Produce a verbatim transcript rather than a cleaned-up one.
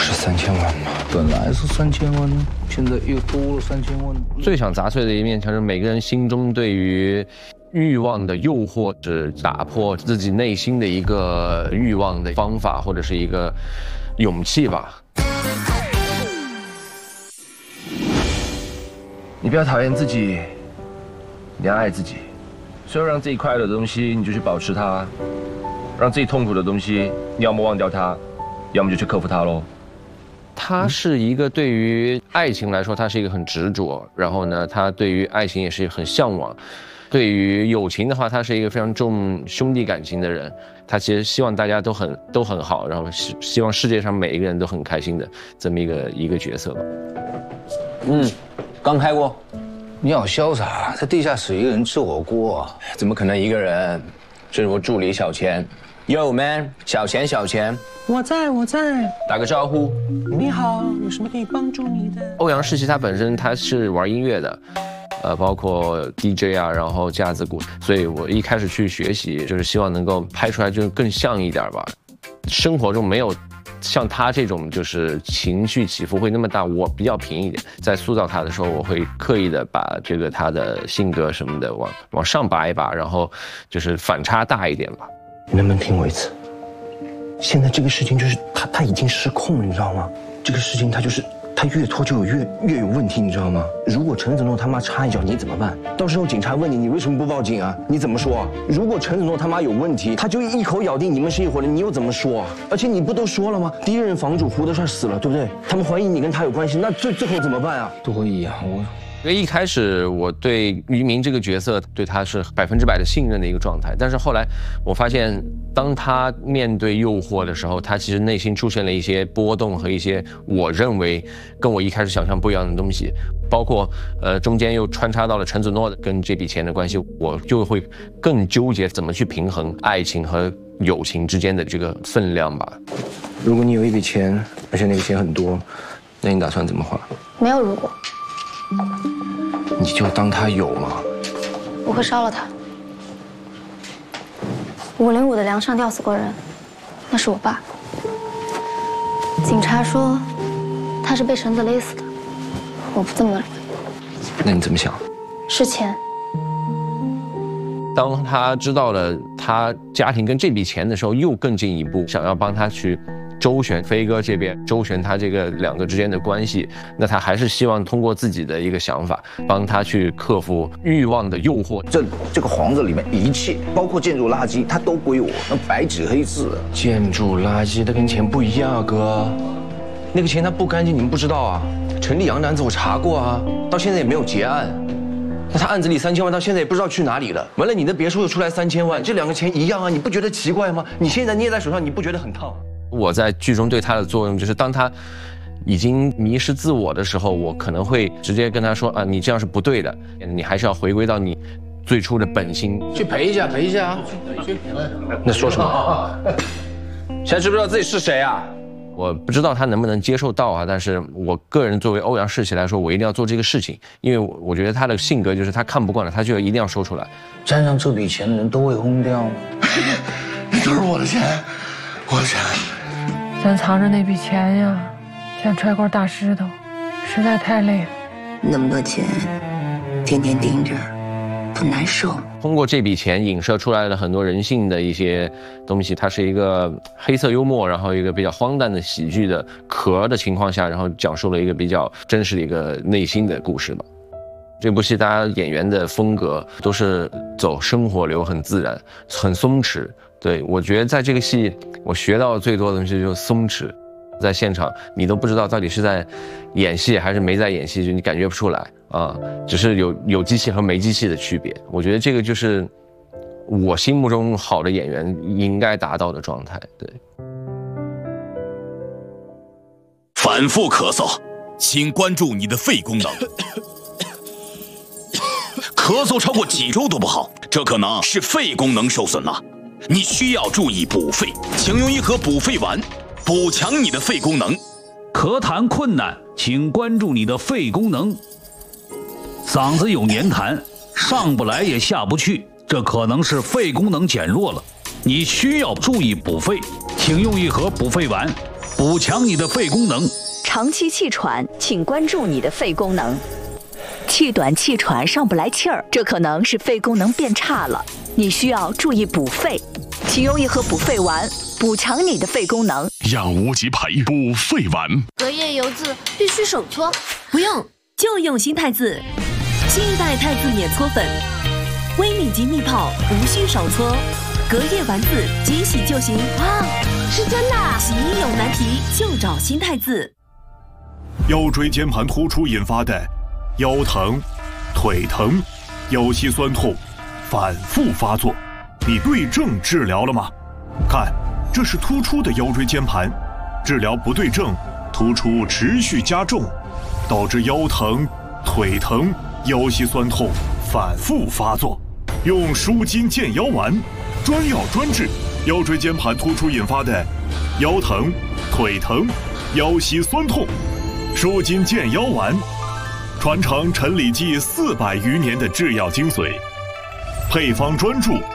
是三千万吗？本来是三千万，现在又多了三千万。 最想砸碎的一面墙是每个人心中对于欲望的诱惑，是打破自己内心的一个欲望的方法，或者是一个勇气吧。 你不要讨厌自己，你要爱自己。所有让自己快乐的东西，你就去保持它；让自己痛苦的东西，你要么忘掉它，要么就去克服它喽。 他是一个对于爱情来说，他是一个很执着，然后呢，他对于爱情也是很向往。对于友情的话，他是一个非常重兄弟感情的人。他其实希望大家都很都很好，然后希希望世界上每一个人都很开心的这么一个一个角色吧。 嗯，刚开过。你好潇洒，在地下室一个人吃火锅，怎么可能一个人？这是我助理小钱。Yo man， 小钱小钱， 我在我在， 打个招呼。 你好，有什么可以帮助你的？ 欧阳士祺他本身他是玩音乐的。呃，包括 D J 啊，然后架子鼓，所以我一开始去学习，就是希望能够拍出来就更像一点吧。生活中没有像他这种就是情绪起伏会那么大，我比较平一点。在塑造他的时候，我会刻意的把这个他的性格什么的往往上拔一拔，然后就是反差大一点吧。 你能不能听我一次？现在这个事情就是他他已经失控了，你知道吗？这个事情他就是。他越拖就有越越有问题，你知道吗？如果陈子诺他妈插一脚，你怎么办？到时候警察问你，你为什么不报警啊？你怎么说啊？如果陈子诺他妈有问题，他就一口咬定你们是一伙人，你又怎么说啊？而且你不都说了吗？第一任房主胡德帅死了，对不对？他们怀疑你跟他有关系，那最最后怎么办啊？ 多疑啊，我。 因为一开始我对于明这个角色对他是百分之百的信任的一个状态，但是后来我发现，当他面对诱惑的时候，他其实内心出现了一些波动和一些我认为跟我一开始想象不一样的东西，包括呃中间又穿插到了陈子诺跟这笔钱的关系，我就会更纠结怎么去平衡爱情和友情之间的这个分量吧。 如果你有一笔钱，而且那个钱很多，那你打算怎么花？ 没有如果。 你就当他有嘛。 我会烧了他。五零五的梁上吊死过人，那是我爸。警察说他是被绳子勒死的，我不这么认为。 那你怎么想？ 是钱。 当他知道了他家庭跟这笔钱的时候，又更进一步想要帮他去周旋飞哥这边，周旋他这个两个之间的关系，那他还是希望通过自己的一个想法，帮他去克服欲望的诱惑。 这这个房子里面一切，包括建筑垃圾，它都归我，那白纸黑字。 建筑垃圾它跟钱不一样啊，哥。那个钱它不干净，你们不知道啊？陈立阳的案子我查过啊，到现在也没有结案。那他案子里三千万到现在也不知道去哪里了。完了，你的别墅又出来三千万，这两个钱一样啊，你不觉得奇怪吗？你现在捏在手上，你不觉得很烫？ 我在剧中对他的作用就是，当他已经迷失自我的时候，我可能会直接跟他说啊，你这样是不对的，你还是要回归到你最初的本心。 去陪一下，陪一下啊！ 那说什么？ 现在知不知道自己是谁啊？ 我不知道他能不能接受到啊，但是我个人作为欧阳士祺来说，我一定要做这个事情，因为我觉得他的性格就是他看不惯了，他就一定要说出来。 沾上这笔钱的人都会轰掉吗？ 都是我的钱，我的钱。 咱藏着那笔钱呀，像揣块大石头，实在太累了。 那么多钱，天天盯着，不难受？ 通过这笔钱影射出来了很多人性的一些东西，它是一个黑色幽默，然后一个比较荒诞的喜剧的壳的情况下，然后讲述了一个比较真实的一个内心的故事吧。这部戏大家演员的风格都是走生活流，很自然，很松弛。对，我觉得在这个戏我学到最多的东西就是松弛。在现场你都不知道到底是在演戏还是没在演戏，就你感觉不出来啊，只是有有机器和没机器的区别。我觉得这个就是我心目中好的演员应该达到的状态。对， 反复咳嗽，请关注你的肺功能。咳嗽超过几周都不好，这可能是肺功能受损了。你需要注意补肺，请用一盒补肺丸，补强你的肺功能。 咳痰困难，请关注你的肺功能。嗓子有黏痰，上不来也下不去，这可能是肺功能减弱了。 你需要注意补肺，请用一盒补肺丸，补强你的肺功能。 长期气喘，请关注你的肺功能。气短气喘上不来气儿，这可能是肺功能变差了，你需要注意补肺，请用一盒补肺丸，补强你的肺功能。 养无极培补肺丸， 隔夜油渍必须手搓， 不用就用新太字，新一代太字碾搓粉，微米级密泡，无需手搓，隔夜丸子即洗就行。 哇，是真的！ 洗衣有难题就找新太字。 腰椎间盘突出引发的腰疼、腿疼、腰膝酸痛反复发作，你对症治疗了吗？看，这是突出的腰椎间盘，治疗不对症，突出持续加重，导致腰疼、腿疼、腰膝酸痛反复发作。用舒筋健腰丸，专药专治腰椎间盘突出引发的腰疼、腿疼、腰膝酸痛。舒筋健腰丸，传承陈李济四百余年的制药精髓，配方专注，